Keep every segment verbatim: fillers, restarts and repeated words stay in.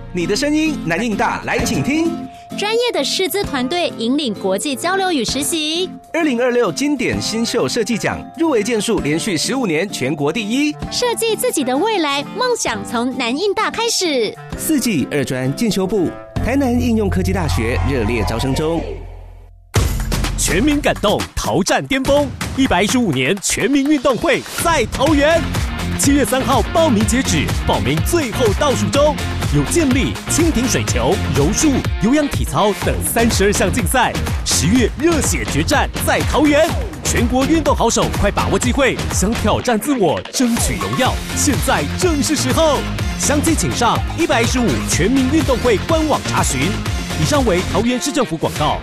你的声音南印大来请听。 专业的师资团队引领国际交流与实习。 二零二六经典新秀设计奖入围件数连续十五年全国第一。 设计自己的未来，梦想从南印大开始。 四季二专进修部，台南应用科技大学热烈招生中。 全民感动，桃战巅峰，一百一十五年全民运动会在桃园。七月三号报名截止，报名最后倒数中，有健力、轻艇水球、柔术、有氧体操等三十二项竞赛。十月热血决战在桃园，全国运动好手快把握机会，想挑战自我，争取荣耀，现在正是时候。详情请上一百一十五全民运动会官网查询。以上为桃园市政府广告。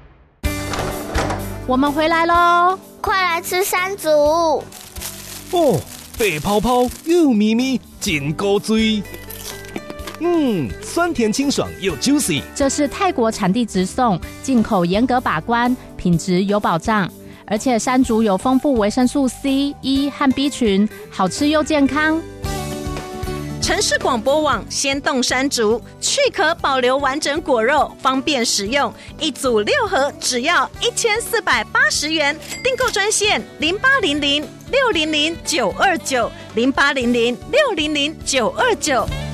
我们回来喽， 快来吃山竹哦！白泡泡又咪咪，真够醉。嗯，酸甜清爽又 juicy。 这是泰国产地直送，进口严格把关，品质有保障。而且山竹有丰富维生素 C、E 和 B 群，好吃又健康。 城市广播网鲜冻山竹，去壳保留完整果肉，方便食用。一组六盒，只要一千四百八十元。订购专线零八零零六零零九二九零八零零六零零九二九。